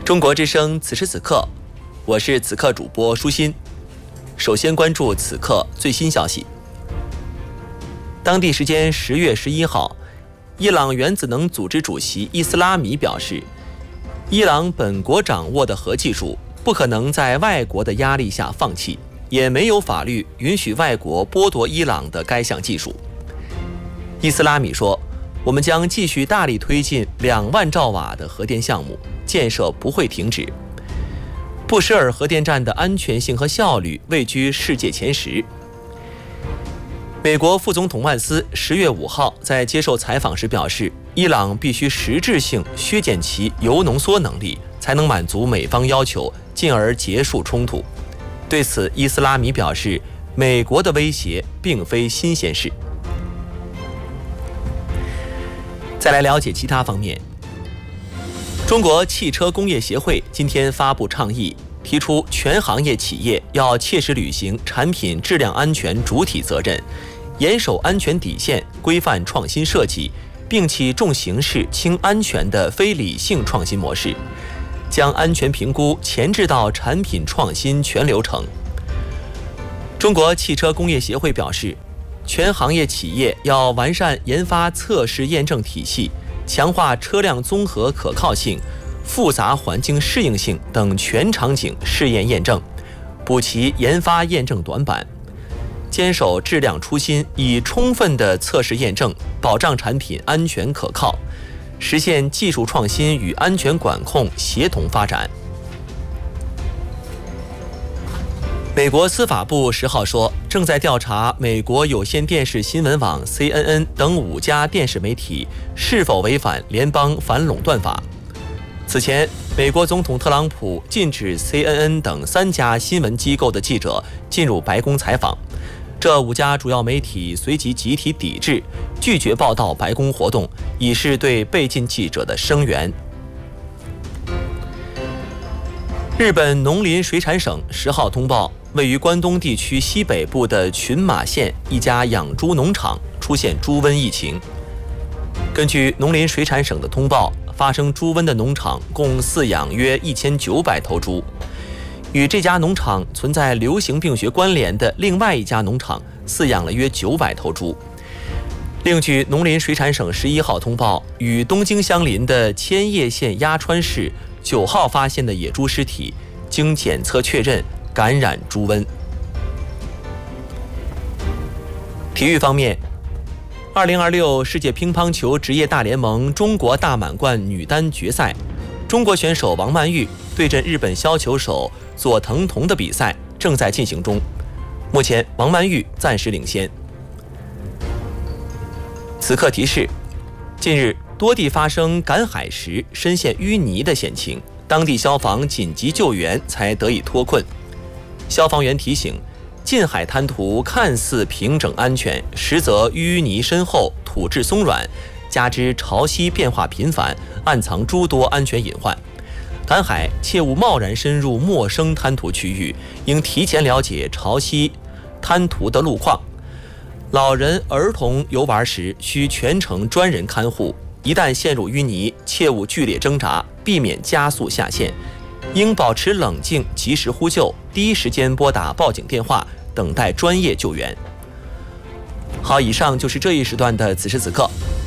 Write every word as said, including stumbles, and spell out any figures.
中国之声此时此刻，我是此刻主播舒心。首先关注此刻最新消息。当地时间十月十一号，伊朗原子能组织主席伊斯拉米表示，伊朗本国掌握的核技术不可能在外国的压力下放弃，也没有法律允许外国剥夺伊朗的该项技术。伊斯拉米说，我们将继续大力推进两万兆瓦的核电项目，建设不会停止。布什尔核电站的安全性和效率位居世界前十。美国副总统万斯十月五号在接受采访时表示，伊朗必须实质性削减其铀浓缩能力，才能满足美方要求，进而结束冲突。对此，伊斯拉米表示，美国的威胁并非新鲜事。再来了解其他方面。中国汽车工业协会今天发布倡议，提出全行业企业要切实履行产品质量安全主体责任，严守安全底线，规范创新设计，并起重形式轻安全的非理性创新模式，将安全评估前置到产品创新全流程。中国汽车工业协会表示，全行业企业要完善研发测试验证体系，强化车辆综合可靠性、复杂环境适应性等全场景试验验证，补齐研发验证短板，坚守质量初心，以充分的测试验证保障产品安全可靠，实现技术创新与安全管控协同发展。美国司法部十号说，正在调查美国有线电视新闻网 C N N 等五家电视媒体是否违反联邦反垄断法。此前，美国总统特朗普禁止 C N N 等三家新闻机构的记者进入白宫采访，这五家主要媒体随即集体抵制，拒绝报道白宫活动，以示对被禁记者的声援。日本农林水产省十号通报，位于关东地区西北部的群马县一家养猪农场出现猪瘟疫情。根据农林水产省的通报，发生猪瘟的农场共饲养约一千九百头猪，与这家农场存在流行病学关联的另外一家农场饲养了约九百头猪。另据农林水产省十一号通报，与东京相邻的千叶县鸭川市九号发现的野猪尸体，经检测确认感染猪瘟。体育方面，二零二六世界乒乓球职业大联盟中国大满贯女单决赛，中国选手王曼玉对阵日本削球手佐藤瞳的比赛正在进行中，目前王曼玉暂时领先。此刻提示，近日多地发生赶海时深陷淤泥的险情，当地消防紧急救援才得以脱困。消防员提醒，近海滩涂看似平整安全，实则淤泥深厚，土质松软，加之潮汐变化频繁，暗藏诸多安全隐患。赶海切勿贸然深入陌生滩涂区域，应提前了解潮汐滩涂的路况。老人、儿童游玩时需全程专人看护，一旦陷入淤泥，切勿剧烈挣扎，避免加速下陷，应保持冷静，及时呼救，第一时间拨打报警电话，等待专业救援。好，以上就是这一时段的此时此刻，